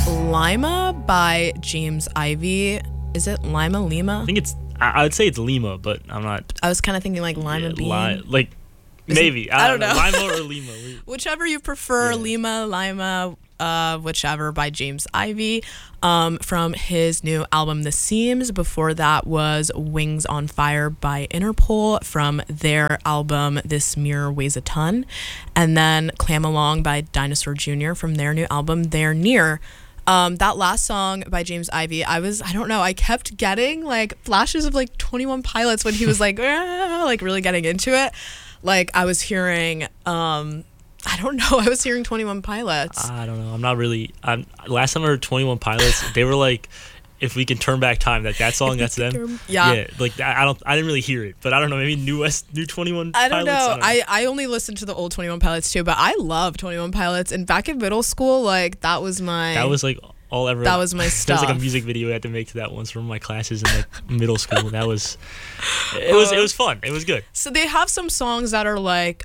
Lima by James Ivy. Is it Lima? I think I would say it's Lima, but I'm not. I was kind of thinking like Lima bean. Maybe. I don't know. Lima or Lima. Whichever you prefer, yeah. Lima, whichever, by James Ivy, from his new album The Seams. Before that was Wings on Fire by Interpol from their album This Mirror Weighs a Ton. And then Clam Along by Dinosaur Jr. from their new album They're Near. That last song by James Ivy, I kept getting like flashes of like 21 Pilots when he was like, like really getting into it. Like I was hearing, I was hearing 21 Pilots. I don't know. I'm not really. Last time I heard 21 Pilots, they were like, "If we can turn back time," that song, that's them. Yeah. Like I didn't really hear it, but I don't know. Maybe new 21 Pilots. I don't know. I only listened to the old 21 Pilots too, but I love 21 Pilots. And back in middle school, like that was my. That was like all ever. That was my stuff. There was like a music video I had to make to that once from my classes in like middle school. That was. It was fun. It was good. So they have some songs that are like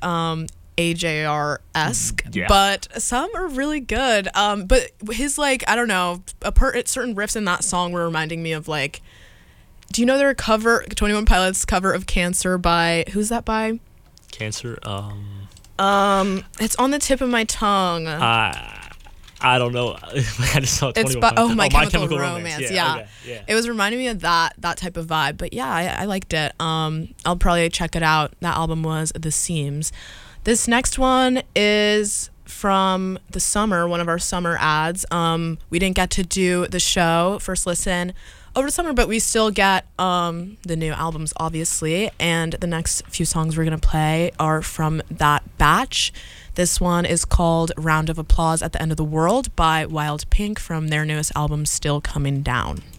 AJR-esque, yeah. But some are really good. But his like, I don't know, certain riffs in that song were reminding me of like, do you know their 21 Pilots cover of Cancer by, who's that by? Cancer? It's on the tip of my tongue. I don't know. I just saw 21 Pilots. My Chemical Romance. Yeah. Okay. Yeah. It was reminding me of that type of vibe. But yeah, I liked it. I'll probably check it out. That album was The Seams. This next one is from the summer, one of our summer ads. We didn't get to do the show First Listen over the summer, but we still get the new albums, obviously. And the next few songs we're going to play are from that batch. This one is called Round of Applause at the End of the World by Wild Pink from their newest album, Still Coming Down.